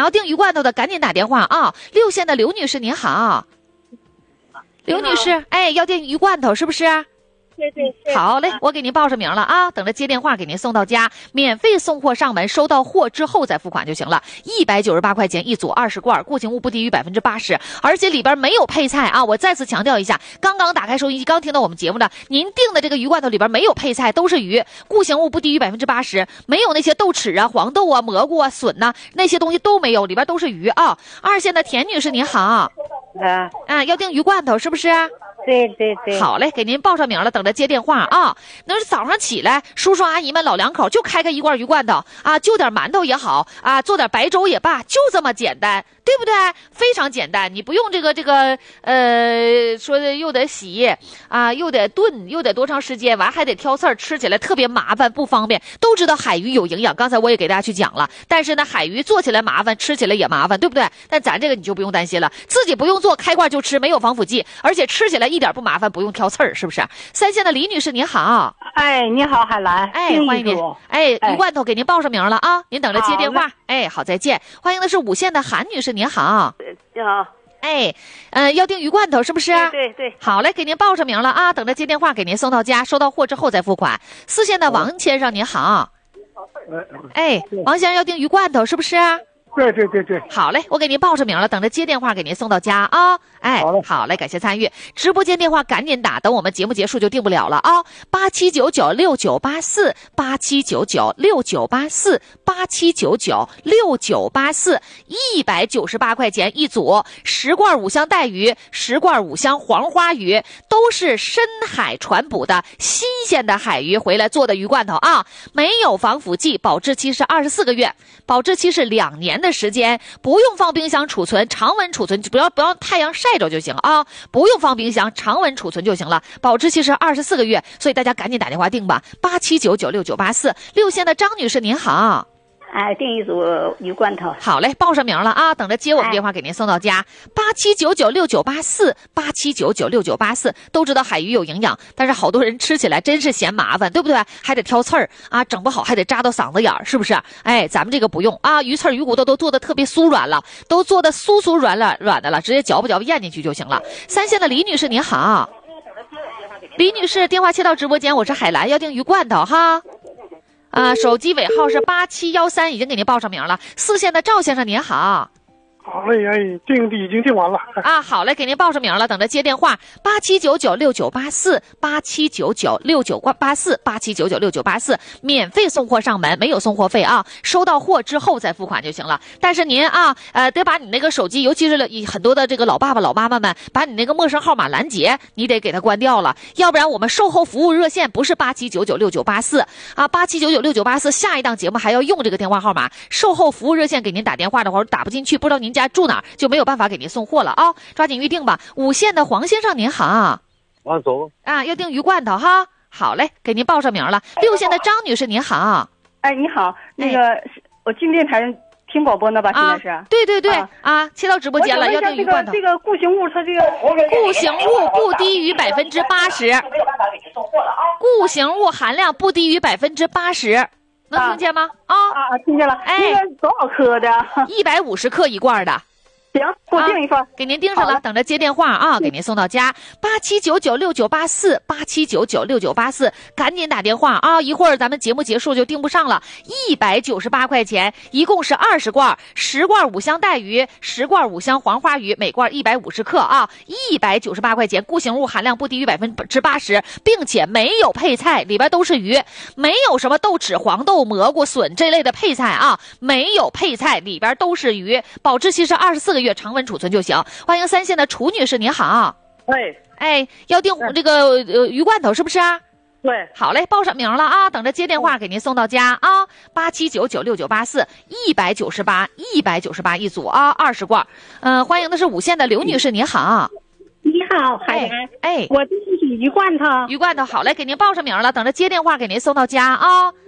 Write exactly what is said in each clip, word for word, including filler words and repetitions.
要订鱼罐头的赶紧打电话啊！六线的刘女士您好，刘女士，哎，要订鱼罐头是不是？ 对对对， 好嘞，我给您报上名了啊，等着接电话给您送到家，免费送货上门，收到货之后再付款就行了。一百九十八块钱一组，二十罐，固形物不低于百分之八十，而且里边没有配菜啊！我再次强调一下，刚刚打开收音机，刚听到我们节目的，您订的这个鱼罐头里边没有配菜，都是鱼，固形物不低于百分之八十，没有那些豆豉啊、黄豆啊、蘑菇啊、笋呐、啊、那些东西都没有，里边都是鱼啊。二线的田女士您好， 啊啊，要订鱼罐头是不是？ 对对对， 好嘞，给您报上名了，等着接电话啊。那是早上起来，叔叔阿姨们老两口就开开一罐鱼罐头啊，就点馒头也好啊，做点白粥也罢，就这么简单，对不对？非常简单，你不用这个这个呃，说的又得洗啊，又得炖，又得多长时间，完还得挑刺儿，吃起来特别麻烦不方便。都知道海鱼有营养，刚才我也给大家去讲了，但是呢，海鱼做起来麻烦，吃起来也麻烦，对不对？但咱这个你就不用担心了，自己不用做，开罐就吃，没有防腐剂，而且吃起来一点不麻烦，不用挑刺儿，是不是？三线的李女士您好， 哎，你好，海兰， 哎，欢迎您，哎，鱼罐头给您报上名了啊，您等着接电话，哎，好，再见。欢迎的是五线的韩女士您好， 你好， 哎，呃，要订鱼罐头是不是？ 对对对， 好嘞，给您报上名了啊，等着接电话给您送到家，收到货之后再付款。四线的王先生您好，哎，王先生要订鱼罐头是不是？ 对对对对， 好嘞，我给您报上名了，等着接电话给您送到家啊。哎， 好嘞， 好嘞，感谢参与直播间电话，赶紧打，等我们节目结束就订不了了啊。八七九九六九八四，八七九九六九八四，八七九九六九八四，一百九十八块钱一组，十罐五香带鱼，十罐五香黄花鱼，都是深海传捕的新鲜的海鱼回来做的鱼罐头啊，没有防腐剂，保质期是二十四个月，保质期是两年的时间，不用放冰箱储存，常温储存，不要不要太阳晒着就行啊，不用放冰箱，常温储存就行了，保质期是二十四个月，所以大家赶紧打电话订吧，八七九九六九八四。六线的张女士您好， 哎，订一组鱼罐头。 好嘞，报上名了啊，等着接我们电话给您送到家。八七九九六九八四，八七九九六九八四，都知道海鱼有营养，但是好多人吃起来真是嫌麻烦，对不对？还得挑刺儿啊，整不好还得扎到嗓子眼儿，是不是？哎，咱们这个不用啊，鱼刺儿、鱼骨头都做的特别酥软了，都做的酥酥软软软的了，直接嚼不嚼不咽进去就行了。三线的李女士您好，李女士电话切到直播间，我是海兰，要订鱼罐头哈。啊，手机尾号是八七幺三，已经给您报上名了。四线的赵先生您好， 好嘞，哎，订的已经订完了啊，好嘞，给您报上名了，等着接电话。八七九九六九八四，八七九九六九八四，八七九九六九八四，免费送货上门，没有送货费啊，收到货之后再付款就行了。但是您啊，呃，得把你那个手机，尤其是很多的这个老爸爸老妈妈们，把你那个陌生号码拦截，你得给它关掉了，要不然我们售后服务热线不是八七九九六九八四啊，八七九九六九八四，下一档节目还要用这个电话号码，售后服务热线给您打电话的话打不进去，不知道您家住哪儿，就没有办法给您送货了啊，抓紧预定吧。五线的黄先生您好， 完走啊，要订鱼罐头哈，好嘞，给您报上名了。六线的张女士您好， 哎，你好，那个、哎、我进电台听广播呢吧？现在是？ 啊、对对对啊, 啊，切到直播间了，要订鱼罐头。 这个固形物它这个固形物不低于百分之八十，没有办法给您送货了啊。固形物含量不低于百分之八十，能听见吗？啊啊，听见了。哎，那个多少克的？ 一百五十克一罐的。 行，给我订一份、啊， 给您订上了，等着接电话啊，给您送到家。八七九九六九八四，八七九九六九八四，赶紧打电话啊！一会儿咱们节目结束就订不上了。一百九十八块钱，一共是二十罐，十罐五香带鱼，十罐五香黄花鱼，每罐一百五十克啊，一百九十八块钱，固形物含量不低于百分之八十，并且没有配菜，里边都是鱼，没有什么豆豉、黄豆、蘑菇、笋这类的配菜啊，没有配菜，里边都是鱼，保质期是二十四个月。月常温储存就行。欢迎三线的楚女士，您好。 哎哎，要订这个呃鱼罐头是不是啊？ 对， 好嘞，报上名了啊，等着接电话给您送到家啊。八七九九六九八四，一百九十八，一百九十八一组啊，二十罐。嗯、呃，欢迎的是五线的刘女士，您好。 你好，海兰。 哎， 我这是鱼罐头。 鱼罐头，好嘞，给您报上名了，等着接电话给您送到家啊。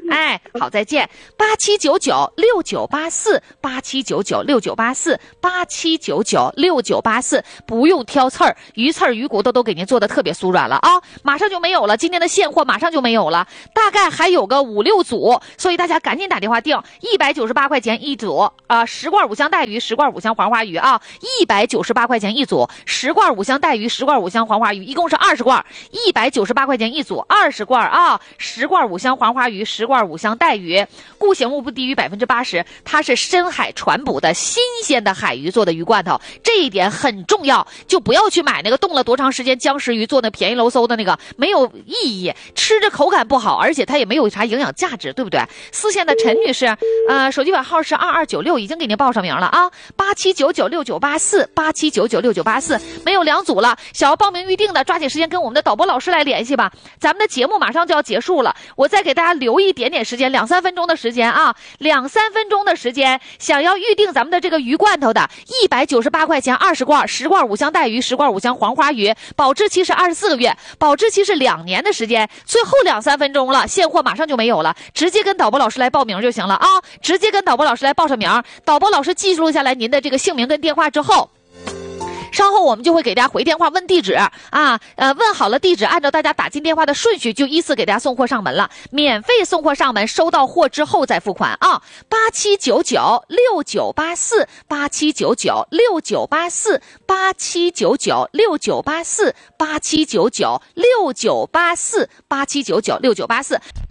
哎，好，再见。八七九九六九八四，八七九九六九八四，八七九九六九八四，不用挑刺儿，鱼刺儿、鱼骨头都给您做的特别酥软了啊，马上就没有了，今天的现货马上就没有了，大概还有个五六组，所以大家赶紧打电话订，一百九十八块钱一组啊、呃，十罐五香带鱼，十罐五香黄花鱼啊，一百九十八块钱一组，十罐五香带鱼，十罐五香黄花鱼，一共是二十罐，一百九十八块钱一组，二十罐啊，十罐五香黄花鱼，十罐五香带鱼，固形物不低于百分之八十，它是深海传捕的新鲜的海鱼做的鱼罐头，这一点很重要，就不要去买那个冻了多长时间僵尸鱼做那便宜喽嗖的那个，没有意义，吃着口感不好，而且它也没有啥营养价值，对不对？四线的陈女士，呃，手机尾号是二二九六，已经给您报上名了啊，八七九九六九八四，八七九九六九八四，没有两组了，想要报名预定的，抓紧时间跟我们的导播老师来联系吧。咱们的节目马上就要结束了，我再给大家留一点点时间，两三分钟的时间啊，两三分钟的时间，想要预定咱们的这个鱼罐头的，一百九十八块钱二十罐，十罐五香带鱼，十罐五香黄花鱼，保质期是二十四个月，保质期是两年的时间，最后两三分钟了，现货马上就没有了，直接跟导播老师来报名就行了啊，直接跟导播老师来报上名，导播老师记录下来您的这个姓名跟电话之后，稍后我们就会给大家回电话问地址啊，呃，问好了地址，按照大家打进电话的顺序，就依次给大家送货上门了，免费送货上门，收到货之后再付款啊。八七九九六九八四，八七九九六九八四，八七九九六九八四，八七九九六九八四，八七九九六九八四。